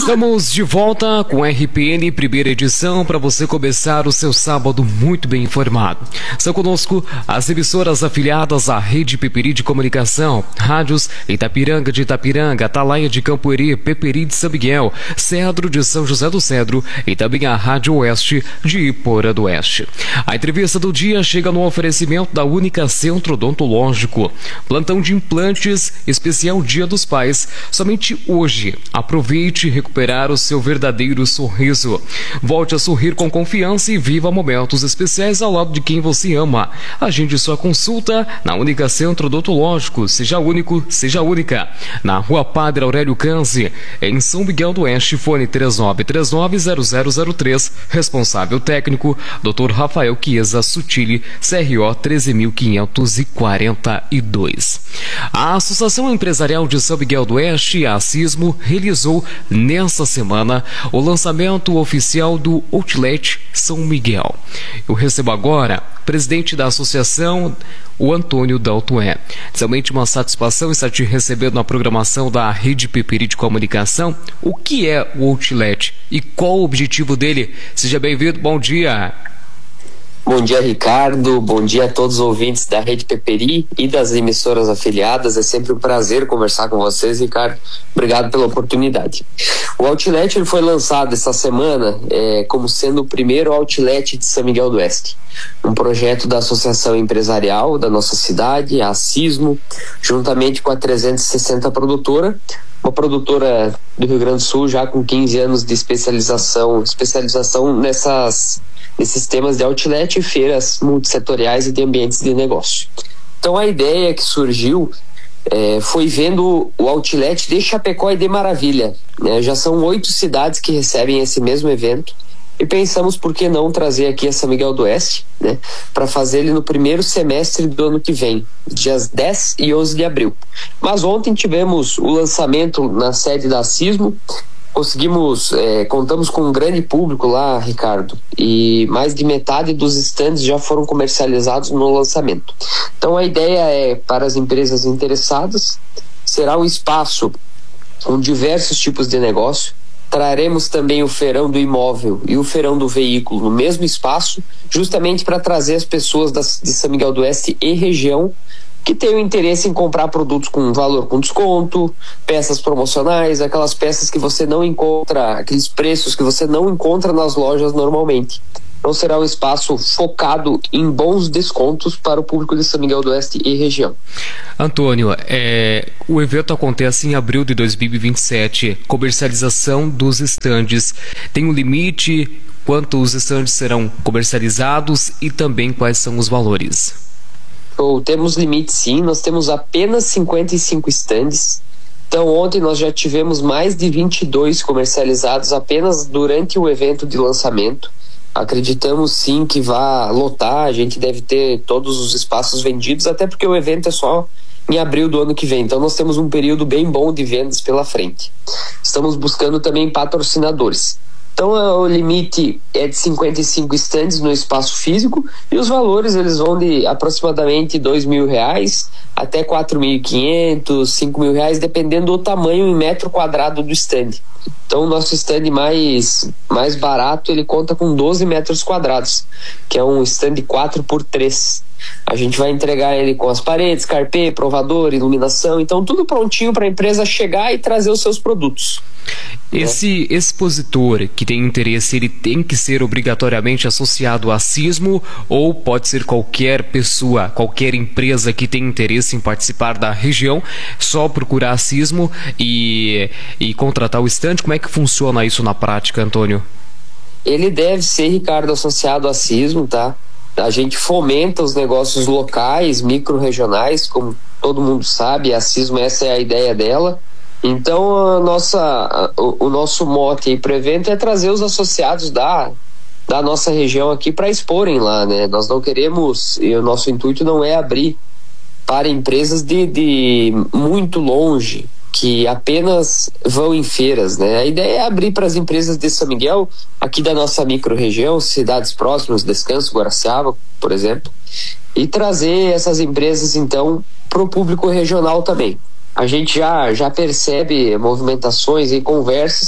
Estamos de volta com a RPN, primeira edição, para você começar o seu sábado muito bem informado. São conosco as emissoras afiliadas à Rede Peperi de Comunicação, rádios Itapiranga de Itapiranga, Atalaia de Campoeri, Peperi de São Miguel, Cedro de São José do Cedro e também a Rádio Oeste de Iporã do Oeste. A entrevista do dia chega no oferecimento da Única Centro Odontológico. Plantão de implantes, especial Dia dos Pais, somente hoje. Aproveite e recuperar o seu verdadeiro sorriso. Volte a sorrir com confiança e viva momentos especiais ao lado de quem você ama. Agende sua consulta na Única Centro Odontológico. Seja único, seja única. Na Rua Padre Aurélio Canzi, em São Miguel do Oeste, fone 3939-0003. Responsável técnico, Dr. Rafael Chiesa Sutili, CRO 13.542. A Associação Empresarial de São Miguel do Oeste, a ACISMO, realizou nesta semana o lançamento oficial do Outlet São Miguel. Eu recebo agora o presidente da associação, o Antônio Daltoé. Somente uma satisfação estar te recebendo na programação da Rede Peperi de Comunicação. O que é o Outlet e qual o objetivo dele? Seja bem-vindo, bom dia. Bom dia, Ricardo. Bom dia a todos os ouvintes da Rede Peperi e das emissoras afiliadas. É sempre um prazer conversar com vocês, Ricardo. Obrigado pela oportunidade. O Outlet ele foi lançado essa semana como sendo o primeiro Outlet de São Miguel do Oeste. Um projeto da Associação Empresarial da nossa cidade, a ACISMO, juntamente com a 360 Produtora, uma produtora do Rio Grande do Sul já com 15 anos de especialização nesses temas de outlet e feiras multissetoriais e de ambientes de negócio. Então a ideia que surgiu foi vendo o Outlet de Chapecó e de Maravilha, né? Já são 8 cidades que recebem esse mesmo evento e pensamos por que não trazer aqui a São Miguel do Oeste, né, para fazer ele no primeiro semestre do ano que vem, dias 10 e 11 de abril. Mas ontem tivemos o lançamento na sede da ACISMO. Contamos com um grande público lá, Ricardo, e mais de metade dos estandes já foram comercializados no lançamento. Então a ideia é, para as empresas interessadas, será um espaço com diversos tipos de negócio. Traremos também o feirão do imóvel e o feirão do veículo no mesmo espaço, justamente para trazer as pessoas de São Miguel do Oeste e região que tenham interesse em comprar produtos com valor com desconto, peças promocionais, aquelas peças que você não encontra, aqueles preços que você não encontra nas lojas normalmente. Então será um espaço focado em bons descontos para o público de São Miguel do Oeste e região. Antônio, o evento acontece em abril de 2027. Comercialização dos estandes. Tem um limite? Quantos estandes serão comercializados e também quais são os valores? Temos limite sim, nós temos apenas 55 estandes. Então ontem nós já tivemos mais de 22 comercializados apenas durante o evento de lançamento. Acreditamos sim que vai lotar, a gente deve ter todos os espaços vendidos, até porque o evento é só em abril do ano que vem, então nós temos um período bem bom de vendas pela frente. Estamos buscando também patrocinadores. Então o limite é de 55 estandes no espaço físico e os valores eles vão de aproximadamente R$2.000 até R$4.500, R$5.000, dependendo do tamanho em metro quadrado do estande. Então o nosso estande mais barato ele conta com 12 metros quadrados, que é um estande 4x3. A gente vai entregar ele com as paredes, carpê, provador, iluminação, então tudo prontinho para a empresa chegar e trazer os seus produtos. Esse expositor que tem interesse, ele tem que ser obrigatoriamente associado à ACISMO ou pode ser qualquer pessoa, qualquer empresa que tem interesse em participar da região, só procurar a ACISMO e contratar o estande? Como é que funciona isso na prática, Antônio? Ele deve ser, Ricardo, associado à ACISMO, tá? A gente fomenta os negócios locais, micro-regionais, como todo mundo sabe, a ACISMO, essa é a ideia dela. Então o nosso mote para o evento é trazer os associados da nossa região aqui para exporem lá, né? Nós não queremos, e o nosso intuito não é abrir para empresas de muito longe, que apenas vão em feiras, né? A ideia é abrir para as empresas de São Miguel, aqui da nossa micro-região, cidades próximas, Descanso, Guaraciaba, por exemplo, e trazer essas empresas, então, para o público regional também. A gente já percebe movimentações e conversas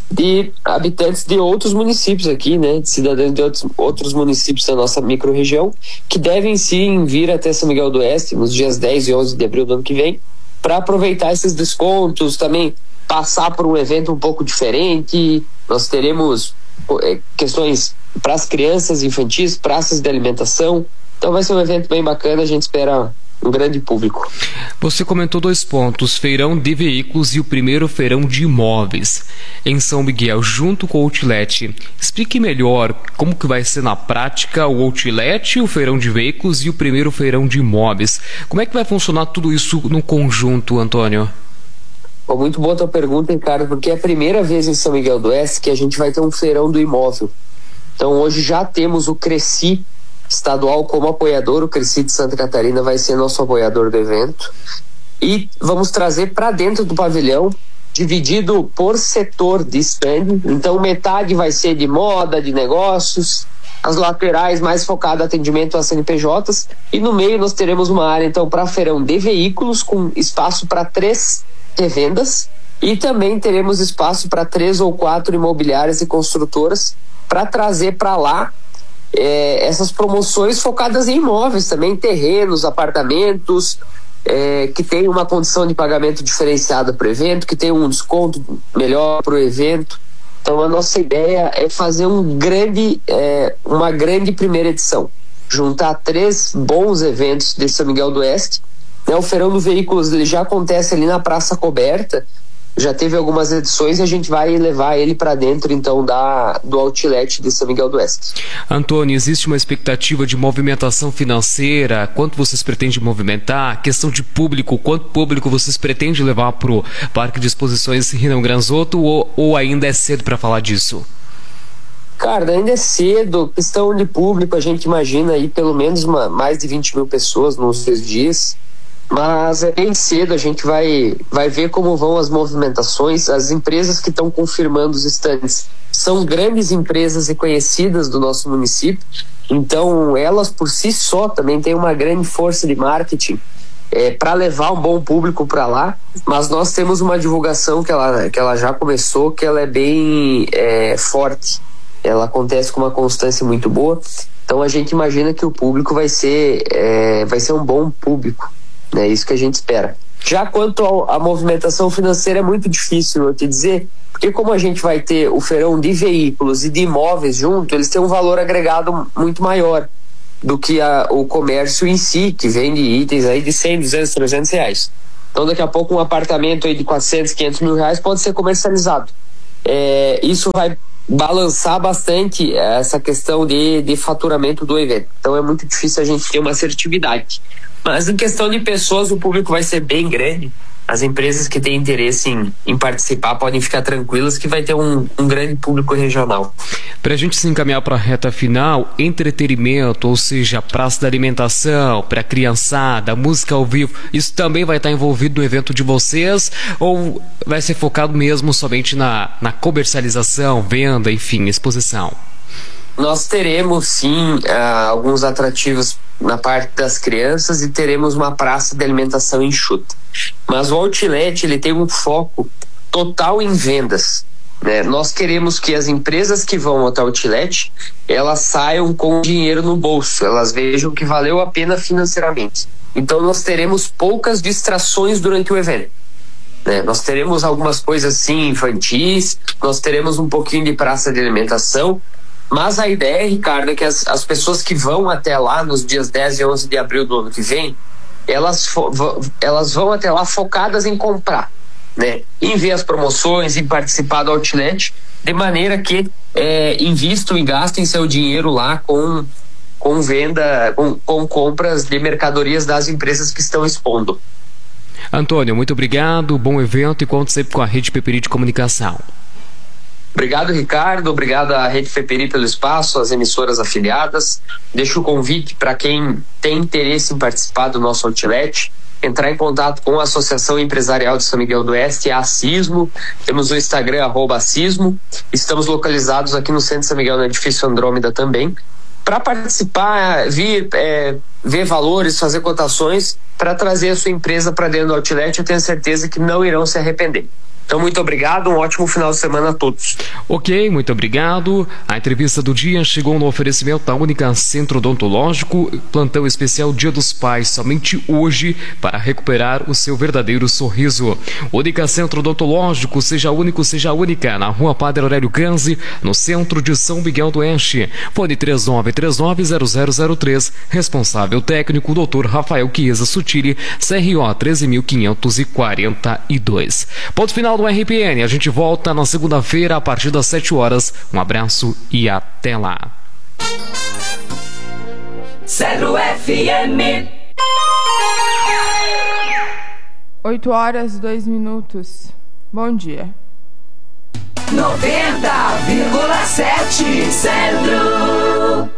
de habitantes de outros municípios aqui, né, de cidadãos de outros municípios da nossa microrregião, que devem sim vir até São Miguel do Oeste nos dias 10 e 11 de abril do ano que vem, para aproveitar esses descontos, também passar por um evento um pouco diferente. Nós teremos questões para as crianças infantis, praças de alimentação, então vai ser um evento bem bacana, a gente espera um grande público. Você comentou 2 pontos, feirão de veículos e o primeiro feirão de imóveis em São Miguel, junto com o Outlet. Explique melhor como que vai ser na prática o Outlet, o feirão de veículos e o primeiro feirão de imóveis. Como é que vai funcionar tudo isso no conjunto, Antônio? Bom, muito boa a tua pergunta, Ricardo, porque é a primeira vez em São Miguel do Oeste que a gente vai ter um feirão do imóvel. Então hoje já temos o Cresci estadual como apoiador, o Cresci de Santa Catarina vai ser nosso apoiador do evento, e vamos trazer para dentro do pavilhão, dividido por setor de stand. Então metade vai ser de moda, de negócios, as laterais mais focado em atendimento a CNPJs, e no meio nós teremos uma área então para feirão de veículos, com espaço para 3 revendas, e também teremos espaço para 3 ou 4 imobiliárias e construtoras para trazer para lá essas promoções focadas em imóveis também, terrenos, apartamentos, que tem uma condição de pagamento diferenciada para o evento, que tem um desconto melhor para o evento. Então a nossa ideia é fazer uma grande primeira edição, juntar 3 bons eventos de São Miguel do Oeste. O Feirão dos Veículos ele já acontece ali na Praça Coberta, já teve algumas edições e a gente vai levar ele para dentro então do Outlet de São Miguel do Oeste. Antônio, existe uma expectativa de movimentação financeira? Quanto vocês pretendem movimentar? Questão de público, quanto público vocês pretendem levar para o Parque de Exposições Ribeirão Granzotto ou ainda é cedo para falar disso? Cara, ainda é cedo. Questão de público, a gente imagina aí pelo menos mais de 20 mil pessoas nos 6 dias. Mas é bem cedo, a gente vai ver como vão as movimentações. As empresas que estão confirmando os estandes são grandes empresas e conhecidas do nosso município, então elas por si só também têm uma grande força de marketing para levar um bom público para lá. Mas nós temos uma divulgação que ela já começou, que ela é bem forte, ela acontece com uma constância muito boa, então a gente imagina que o público vai ser um bom público. É isso que a gente espera. Já quanto à movimentação financeira, é muito difícil eu te dizer, porque como a gente vai ter o feirão de veículos e de imóveis junto, eles têm um valor agregado muito maior do que o comércio em si, que vende itens aí de 100, 200, 300 reais. Então daqui a pouco um apartamento aí de 400, 500 mil reais pode ser comercializado. Isso vai balançar bastante essa questão de faturamento do evento. Então é muito difícil a gente ter uma assertividade. Mas em questão de pessoas, o público vai ser bem grande. As empresas que têm interesse em participar podem ficar tranquilas que vai ter um grande público regional. Para a gente se encaminhar para a reta final, entretenimento, ou seja, praça da alimentação, para a criançada, música ao vivo, isso também vai estar envolvido no evento de vocês ou vai ser focado mesmo somente na comercialização, venda, enfim, exposição? Nós teremos sim alguns atrativos na parte das crianças e teremos uma praça de alimentação enxuta. Mas o Outlet ele tem um foco total em vendas, né? Nós queremos que as empresas que vão até o Outlet elas saiam com dinheiro no bolso, elas vejam que valeu a pena financeiramente. Então nós teremos poucas distrações durante o evento, né? Nós teremos algumas coisas sim infantis, nós teremos um pouquinho de praça de alimentação. Mas a ideia, Ricardo, é que as pessoas que vão até lá nos dias 10 e 11 de abril do ano que vem, elas vão até lá focadas em comprar, né? Em ver as promoções, em participar do Outlet, de maneira que invistam e gastem seu dinheiro lá com venda, com compras de mercadorias das empresas que estão expondo. Antônio, muito obrigado, bom evento e conto sempre com a Rede Peperi de Comunicação. Obrigado, Ricardo. Obrigado à Rede Peperi pelo espaço, às emissoras afiliadas. Deixo o convite para quem tem interesse em participar do nosso Outlet, entrar em contato com a Associação Empresarial de São Miguel do Oeste, a Sismo. Temos o Instagram, @Sismo. Estamos localizados aqui no centro de São Miguel, no edifício Andrômeda também. Para participar, vir ver valores, fazer cotações, para trazer a sua empresa para dentro do Outlet, eu tenho certeza que não irão se arrepender. Então, muito obrigado, um ótimo final de semana a todos. Ok, muito obrigado. A entrevista do dia chegou no oferecimento da Única Centro Odontológico, plantão especial Dia dos Pais, somente hoje, para recuperar o seu verdadeiro sorriso. Única Centro Odontológico, seja único, seja única, na Rua Padre Aurélio Ganzi, no centro de São Miguel do Oeste. Fone 3939-0003, responsável técnico, Dr. Rafael Chiesa Sutili, CRO 13.542. Ponto final do RPN, a gente volta na segunda-feira a partir das 7 horas. Um abraço e até lá. 0 FM 8h02. Bom dia. 90,7 Centro.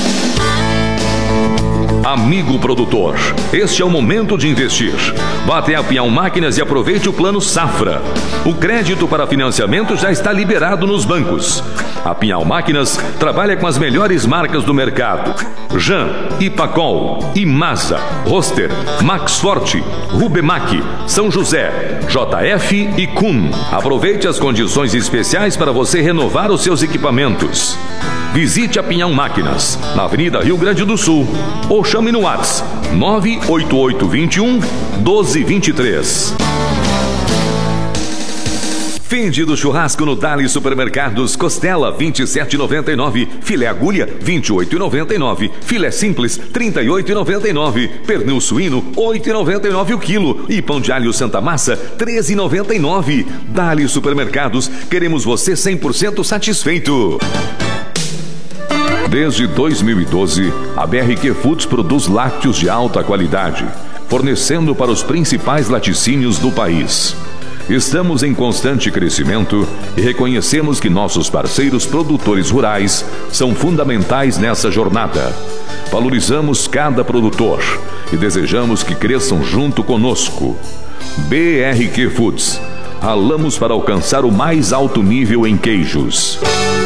Amigo produtor, este é o momento de investir. Vá até a Pinhal Máquinas e aproveite o Plano Safra. O crédito para financiamento já está liberado nos bancos. A Pinhal Máquinas trabalha com as melhores marcas do mercado: Jan, Ipacol, Imasa, Roster, Max Forte, Rubemac, São José, JF e Kuhn. Aproveite as condições especiais para você renovar os seus equipamentos. Visite a Pinhal Máquinas, na Avenida Rio Grande do Sul, ou chame no WhatsApp 98821-1223. Fim do churrasco no Dali Supermercados. Costela 27,99, filé agulha 28,99, filé simples 38,99, pernil suíno 8,99 o quilo e pão de alho Santa Massa 13,99. Dali Supermercados, queremos você 100% satisfeito. Desde 2012, a BRQ Foods produz lácteos de alta qualidade, fornecendo para os principais laticínios do país. Estamos em constante crescimento e reconhecemos que nossos parceiros produtores rurais são fundamentais nessa jornada. Valorizamos cada produtor e desejamos que cresçam junto conosco. BRQ Foods. Ralamos para alcançar o mais alto nível em queijos.